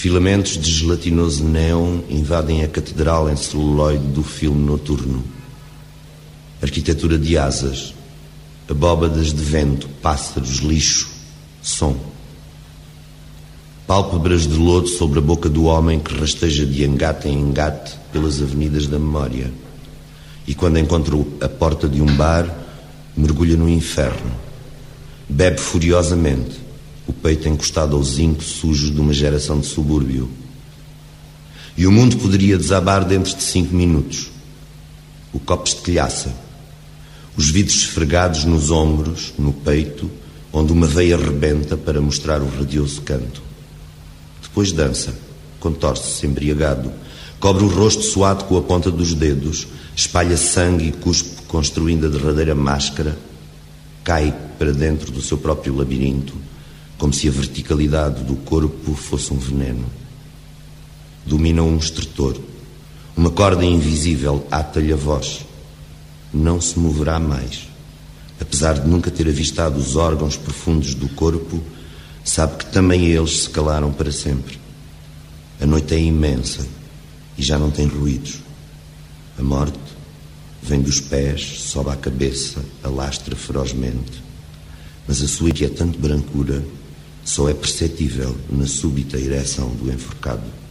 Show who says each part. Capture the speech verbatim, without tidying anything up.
Speaker 1: filamentos de gelatinoso néon invadem a catedral em celuloide do filme noturno. Arquitetura de asas, abóbadas de vento, pássaros, lixo, som. Pálpebras de lodo sobre a boca do homem que rasteja de engate em engate pelas avenidas da memória. E quando encontra a porta de um bar, mergulha no inferno. Bebe furiosamente, o peito encostado ao zinco sujo de uma geração de subúrbio. E o mundo poderia desabar dentro de cinco minutos. O copo estilhaça. Os vidros esfregados nos ombros, no peito, onde uma veia rebenta para mostrar o radioso canto. Depois dança, contorce-se embriagado, cobre o rosto suado com a ponta dos dedos, espalha sangue e cuspe construindo a derradeira máscara, cai para dentro do seu próprio labirinto, como se a verticalidade do corpo fosse um veneno. Domina um estertor. Uma corda invisível ata-lhe a voz. Não se moverá mais. Apesar de nunca ter avistado os órgãos profundos do corpo, sabe que também eles se calaram para sempre. A noite é imensa e já não tem ruídos. A morte vem dos pés, sobe à cabeça, alastra ferozmente. Mas a sua inquietante brancura só é perceptível na súbita ereção do enforcado.